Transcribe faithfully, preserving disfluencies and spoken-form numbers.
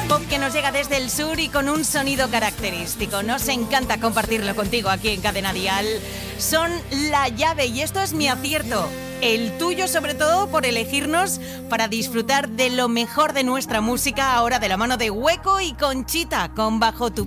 Pop que nos llega desde el sur y con un sonido característico. Nos encanta compartirlo contigo aquí en Cadena Dial. Son La Llave y esto es mi acierto. El tuyo, sobre todo, por elegirnos para disfrutar de lo mejor de nuestra música, ahora de la mano de Hueco y Conchita, con Bajo tu